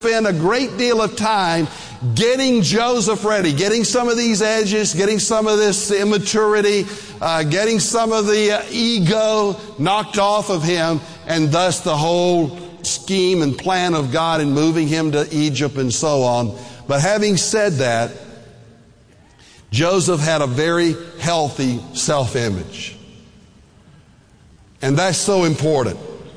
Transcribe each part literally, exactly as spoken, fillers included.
spent a great deal of time getting Joseph ready, getting some of these edges, getting some of this immaturity, uh, getting some of the uh, ego knocked off of him, and thus the whole scheme and plan of God in moving him to Egypt and so on. But having said that, Joseph had a very healthy self-image. And that's so important.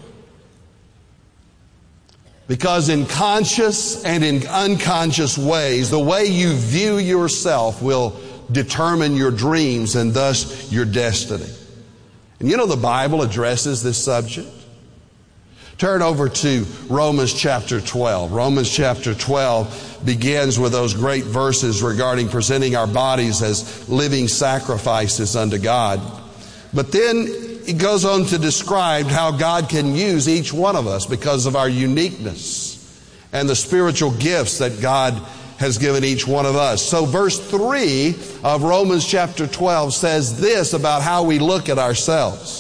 Because in conscious and in unconscious ways, the way you view yourself will determine your dreams and thus your destiny. And you know the Bible addresses this subject. Turn over to Romans chapter twelve. Romans chapter twelve begins with those great verses regarding presenting our bodies as living sacrifices unto God. But then it goes on to describe how God can use each one of us because of our uniqueness and the spiritual gifts that God has given each one of us. So verse three of Romans chapter twelve says this about how we look at ourselves.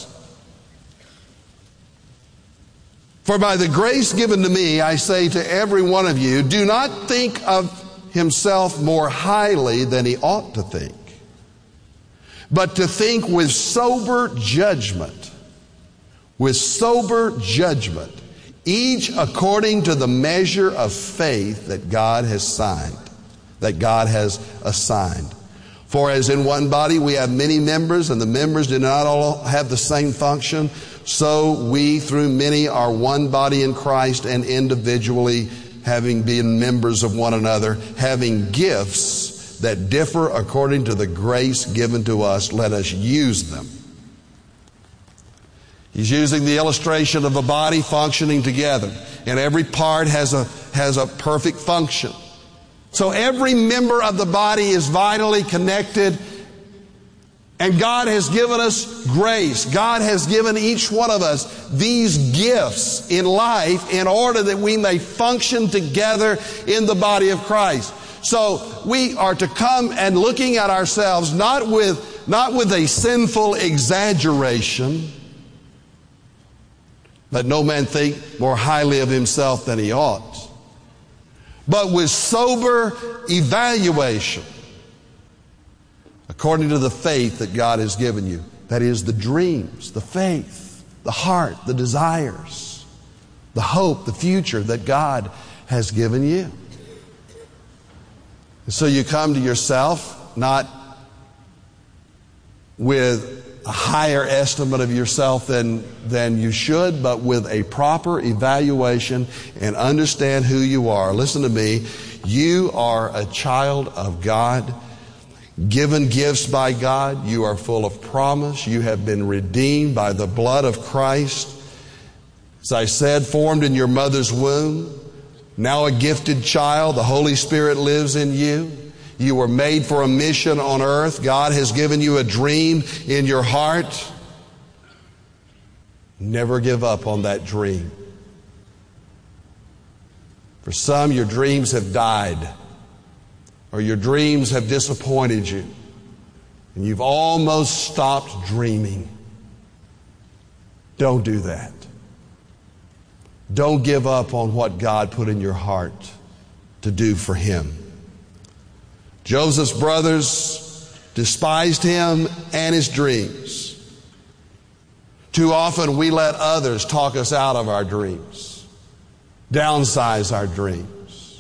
For by the grace given to me, I say to every one of you, do not think of himself more highly than he ought to think, but to think with sober judgment, with sober judgment, each according to the measure of faith that God has signed, that God has assigned. For as in one body we have many members, and the members do not all have the same function, so we through many are one body in Christ, and individually having been members of one another, having gifts that differ according to the grace given to us, let us use them. He's using the illustration of a body functioning together, and every part has a has a perfect function. So every member of the body is vitally connected, and God has given us grace. God has given each one of us these gifts in life in order that we may function together in the body of Christ. So we are to come and looking at ourselves not with, not with a sinful exaggeration, let no man think more highly of himself than he ought, but with sober evaluation, according to the faith that God has given you. That is the dreams, the faith, the heart, the desires, the hope, the future that God has given you. And so you come to yourself not with a higher estimate of yourself than, than you should, but with a proper evaluation and understand who you are. Listen to me. You are a child of God, given gifts by God. You are full of promise. You have been redeemed by the blood of Christ. As I said, formed in your mother's womb. Now a gifted child. The Holy Spirit lives in you. You were made for a mission on earth. God has given you a dream in your heart. Never give up on that dream. For some, your dreams have died, or your dreams have disappointed you, and you've almost stopped dreaming. Don't do that. Don't give up on what God put in your heart to do for Him. Joseph's brothers despised him and his dreams. Too often we let others talk us out of our dreams, downsize our dreams.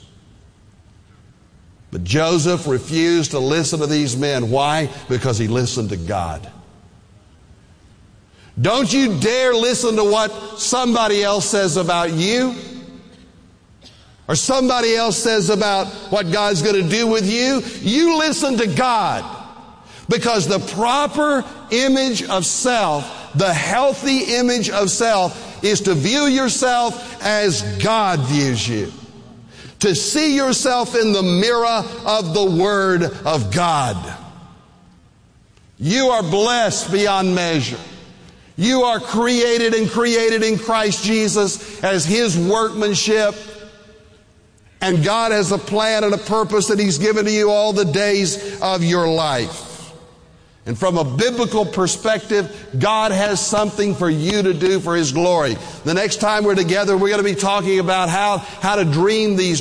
But Joseph refused to listen to these men. Why? Because he listened to God. Don't you dare listen to what somebody else says about you, or somebody else says about what God's going to do with you. You listen to God, because the proper image of self, the healthy image of self, is to view yourself as God views you. To see yourself in the mirror of the Word of God. You are blessed beyond measure. You are created and created in Christ Jesus as His workmanship. And God has a plan and a purpose that He's given to you all the days of your life. And from a biblical perspective, God has something for you to do for His glory. The next time we're together, we're going to be talking about how, how to dream these